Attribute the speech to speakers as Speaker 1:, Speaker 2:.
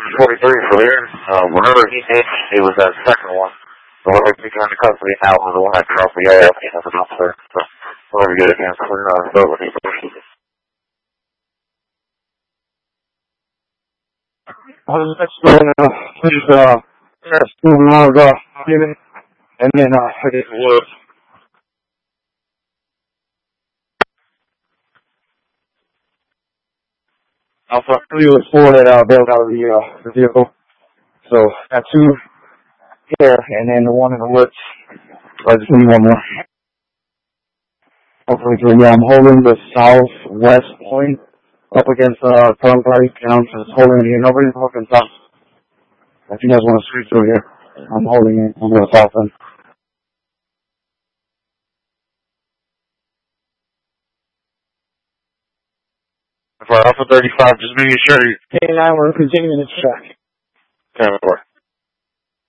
Speaker 1: 43 for there. Whenever he hit, it was that second one. The one we got into custody now was the one that dropped the air up as an officer. So, whenever we get a chance, we're going to vote with these pushes.
Speaker 2: Let's go now. Please, press 2 miles, and then, I get to work. Alpha 3 was 4 that, bailed out of the vehicle. So, got 2 here, and then the one in the woods. I just need one more. Hopefully, yeah, I'm holding the southwest point up against, Turnpike, and I'm just holding it here. Nobody's fucking south. If you guys want to street through here, I'm holding it on the south end.
Speaker 1: For Alpha 35, just making sure you...
Speaker 2: K9, we're continuing this track.
Speaker 1: Okay.